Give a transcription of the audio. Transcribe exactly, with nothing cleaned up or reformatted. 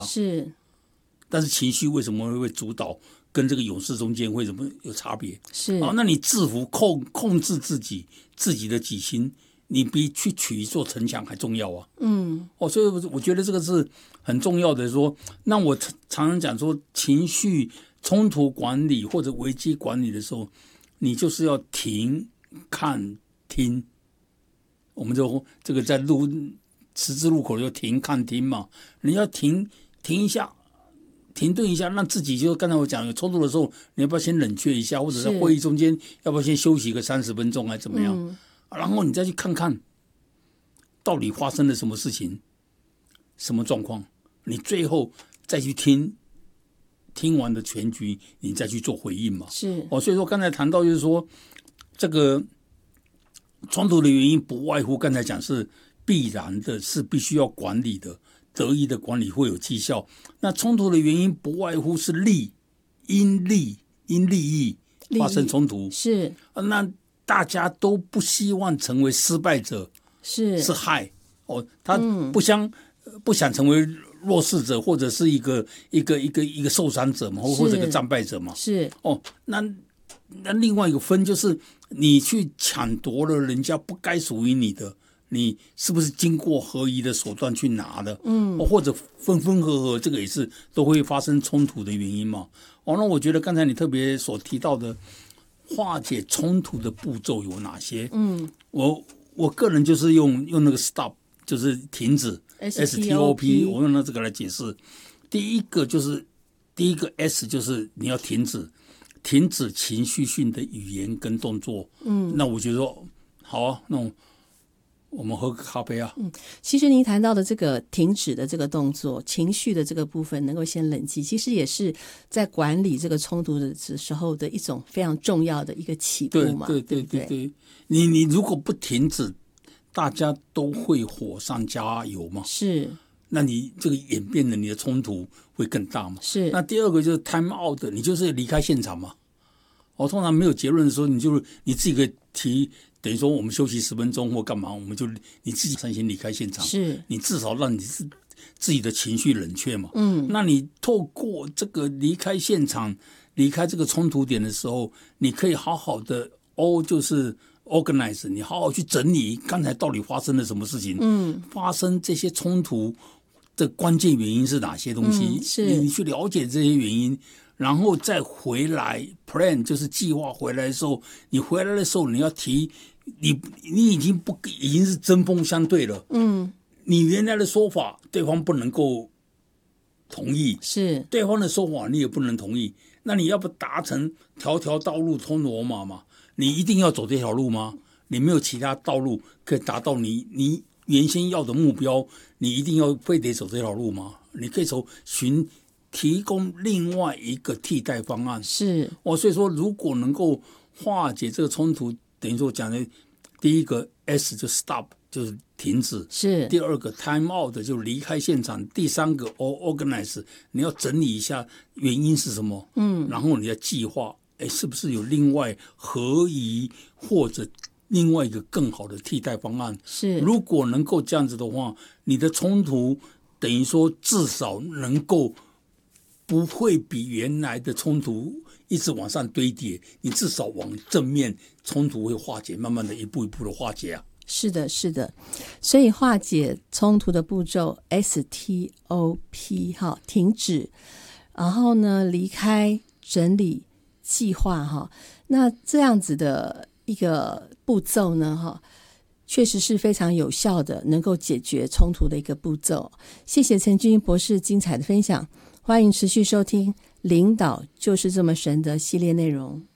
是， 但是情绪为什么会主导，跟这个勇士中间会怎么有差别？ 是啊，那你制服控控制自己自己的己心，你比去取一座城墙还重要啊！ 嗯， 哦，所以我觉得这个是很重要的说。那我常常讲说，情绪冲突管理或者危机管理的时候，你就是要停、看、听。我们就这个在路十字路口就停、看、听嘛，你要停停一下。停顿一下，让自己就刚才我讲有冲突的时候，你要不要先冷却一下，或者在会议中间要不要先休息个三十分钟，还怎么样？嗯、然后你再去看看到底发生了什么事情，什么状况，你最后再去听，听完的全局，你再去做回应嘛。 是哦，所以说刚才谈到就是说，这个冲突的原因不外乎刚才讲是必然的，是必须要管理的。得意的管理会有绩效，那冲突的原因不外乎是利，因利因利益发生冲突， 是那大家都不希望成为失败者， 是是害哦，他不想、嗯、不想成为弱势者，或者是一个一个一个一个受伤者嘛，或者一个战败者嘛， 是哦，那那另外一个分就是你去抢夺了人家不该属于你的。你是不是经过合宜的手段去拿的？嗯，或者分分合合，这个也是都会发生冲突的原因嘛。哦，那我觉得刚才你特别所提到的化解冲突的步骤有哪些？嗯，我我个人就是用用那个 stop， 就是停止 S T O P， 我用那这个来解释。第一个就是第一个 S 就是你要停止，停止情绪性的语言跟动作。嗯，那我觉得说好啊，那种。我们喝个咖啡啊。 嗯，其实您谈到的这个停止的这个动作，情绪的这个部分能够先冷静，其实也是在管理这个冲突的时候的一种非常重要的一个起步嘛。 对对对对 对, 对，你你如果不停止，大家都会火上加油嘛。 是， 那你这个演变的你的冲突会更大嘛。 是。 那第二个就是 time out， 你就是离开现场嘛。我、哦、通常没有结论的时候，你就你自己可以提。等于说我们休息十分钟或干嘛，我们就你自己先离开现场， 是你至少让你自自己的情绪冷却嘛。嗯，那你透过这个离开现场、离开这个冲突点的时候，你可以好好的哦，就是 organize， 你好好去整理刚才到底发生了什么事情，嗯，发生这些冲突的关键原因是哪些东西？ 嗯、是你去了解这些原因。然后再回来 plan 就是计划回来的时候，你回来的时候你要提你你已经不已经是针锋相对了，嗯，你原来的说法对方不能够同意， 是对方的说法你也不能同意，那你要不达成条条道路通罗马嘛？你一定要走这条路吗？你没有其他道路可以达到你你原先要的目标，你一定要非得走这条路吗？你可以走寻。提供另外一个替代方案是哦，所以说如果能够化解这个冲突，等于说讲的第一个 S 就 stop 就是停止， 是第二个 time out 就离开现场，第三个 organize 你要整理一下原因是什么，嗯，然后你要计划，哎，是不是有另外合宜或者另外一个更好的替代方案？ 是如果能够这样子的话，你的冲突等于说至少能够。不会比原来的冲突一直往上堆叠，你至少往正面冲突会化解，慢慢的一步一步的化解啊。 是的，是的，所以化解冲突的步骤 S T O P 哈，停止，然后呢离开、整理、计划哈。那这样子的一个步骤呢哈，确实是非常有效的，能够解决冲突的一个步骤。谢谢陈君博士精彩的分享。欢迎持续收听《领导就是这么神》的系列内容。